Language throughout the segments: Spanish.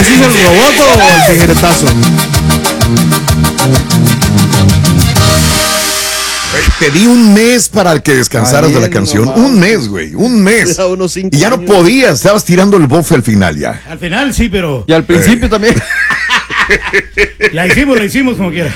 ¿Ese es el robot o el tijeretazo? Te di un mes para que descansaras de la canción. Un mes, güey. Un mes. Y ya no podías. Estabas tirando el bofe al final ya. Al final sí, pero. Y al principio también. La hicimos como quiera.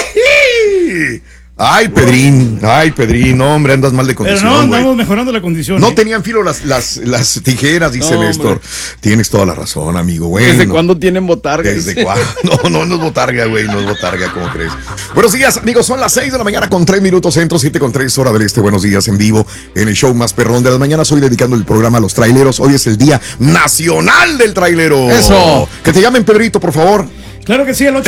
Ay, Pedrín, hombre, andas mal de condición. Pero no, andamos mejorando la condición. No tenían filo las tijeras, dice Néstor. Tienes toda la razón, amigo, güey. ¿Desde cuándo tienen botarga? ¿Desde cuándo? No es botarga, güey, no es botarga, ¿cómo crees? Buenos días, amigos, son las 6 de la mañana con 3 minutos centro, 7 con 3 hora del este. Buenos días en vivo en el show más perrón de las mañanas. Hoy dedicando el programa a los traileros. Hoy es el Día Nacional del Trailero. Eso. Que te llamen, Pedrito, por favor. Claro que sí, el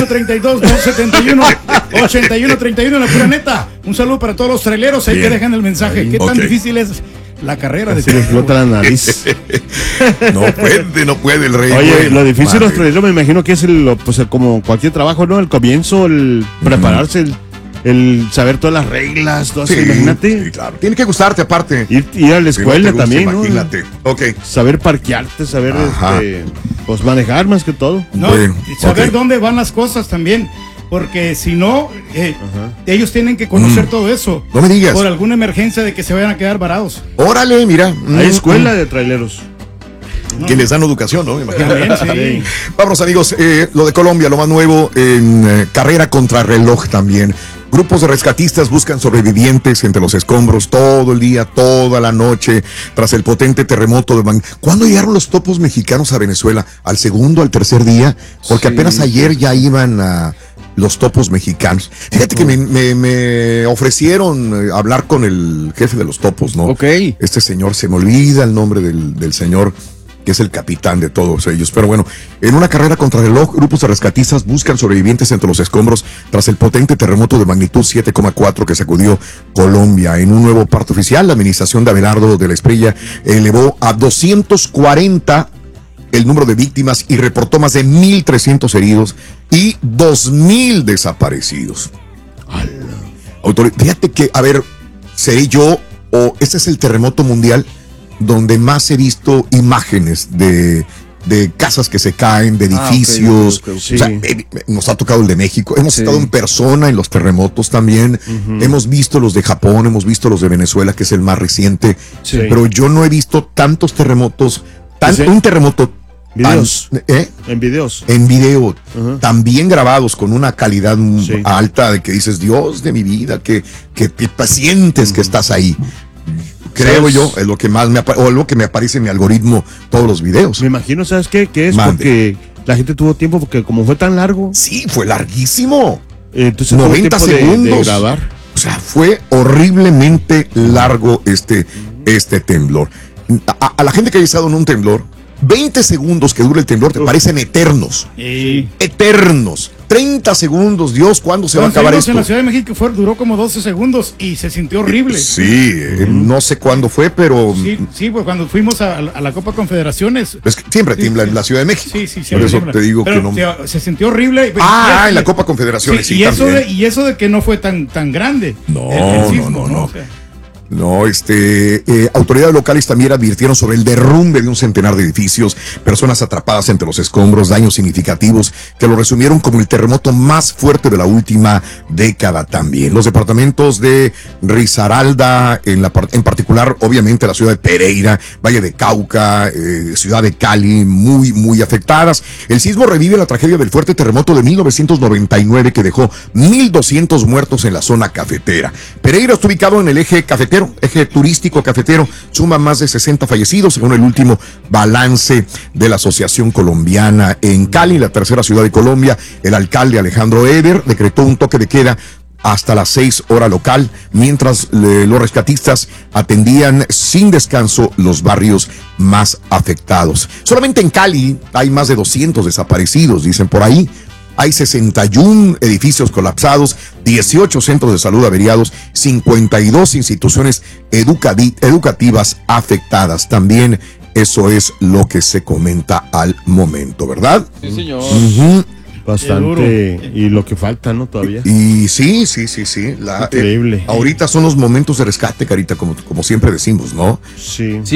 832-271-8131 en la pura neta. Un saludo para todos los traileros ahí que dejan el mensaje. ¿Qué tan difícil es la carrera de Se le explota la nariz? No puede el rey. Oye, güey. lo difícil de los Madre. traileros me imagino que es como cualquier trabajo, ¿no? El comienzo, el prepararse, el saber todas las reglas, todo eso, imagínate. Sí, claro. Tiene que gustarte aparte. Ir a la escuela Si no te gusta, también, ¿no? imagínate. Ok. Saber parquearte, saber Ajá. pues manejar más que todo. No, Bueno, y saber ok. dónde van las cosas también. Porque si no, ellos tienen que conocer todo eso. No me digas. Por alguna emergencia de que se vayan a quedar varados. Órale, mira. Hay escuela de traileros. Que les dan educación, ¿no? Imagínate. También, sí. Vámonos, amigos. Lo de Colombia, lo más nuevo en carrera contra reloj también. Grupos de rescatistas buscan sobrevivientes entre los escombros todo el día, toda la noche, tras el potente terremoto de ¿Cuándo llegaron los topos mexicanos a Venezuela? ¿Al segundo, al tercer día? Porque apenas ayer ya iban a los topos mexicanos. Fíjate que me ofrecieron hablar con el jefe de los topos, ¿no? Ok. Este señor, se me olvida el nombre del señor, que es el capitán de todos ellos. Pero bueno, en una carrera contra reloj, grupos de rescatistas buscan sobrevivientes entre los escombros tras el potente terremoto de magnitud 7,4 que sacudió Colombia. En un nuevo parte oficial, la administración de Abelardo de la Espriella elevó a 240 el número de víctimas y reportó más de 1,300 heridos y 2,000 desaparecidos. Fíjate que, a ver, ¿seré yo o este es el terremoto mundial donde más he visto imágenes de casas que se caen, de edificios? Okay. O sea, nos ha tocado el de México, hemos estado en persona en los terremotos también, hemos visto los de Japón, hemos visto los de Venezuela, que es el más reciente, pero yo no he visto tantos terremotos, un terremoto. Videos. En videos. En video, también grabados con una calidad alta, de que dices, Dios de mi vida, que sientes que estás ahí. Creo yo, es lo que más o lo que me aparece en mi algoritmo, todos los videos. Me imagino, ¿sabes qué? Que es porque la gente tuvo tiempo, porque como fue tan largo. Sí, fue larguísimo. Entonces 90 segundos. de grabar. O sea, fue horriblemente largo este temblor. A la gente que ha estado en un temblor, 20 segundos que dura el temblor te parecen eternos. Eternos. 30 segundos, Dios, ¿cuándo se va a acabar esto? En la Ciudad de México duró como 12 segundos y se sintió horrible. Sí, no sé cuándo fue, pero... Sí, pues cuando fuimos a la Copa Confederaciones. Es que siempre tiembla en la Ciudad de México. Sí, por eso tiembla. te digo pero que no... se sintió horrible. En la Copa Confederaciones, sí, también. Y eso de que no fue tan grande. No. O sea, No, autoridades locales también advirtieron sobre el derrumbe de un centenar de edificios, personas atrapadas entre los escombros, daños significativos que lo resumieron como el terremoto más fuerte de la última década también. Los departamentos de Risaralda, en particular, obviamente la ciudad de Pereira, Valle de Cauca, ciudad de Cali, muy, muy afectadas. El sismo revive la tragedia del fuerte terremoto de 1999 que dejó 1,200 muertos en la zona cafetera. Pereira está ubicado en el eje cafetero, eje turístico cafetero, suma más de 60 fallecidos según el último balance de la Asociación Colombiana. En Cali, la tercera ciudad de Colombia, el alcalde Alejandro Eder decretó un toque de queda hasta las 6 horas local, mientras los rescatistas atendían sin descanso los barrios más afectados. Solamente en Cali hay más de 200 desaparecidos, dicen por ahí. Hay 61 edificios colapsados, 18 centros de salud averiados, 52 instituciones educativas afectadas. También eso es lo que se comenta al momento, ¿verdad? Sí, señor. Bastante. Y lo que falta, ¿no? Todavía. Y sí. Increíble. Ahorita son los momentos de rescate, Carita, como siempre decimos, ¿no? Sí.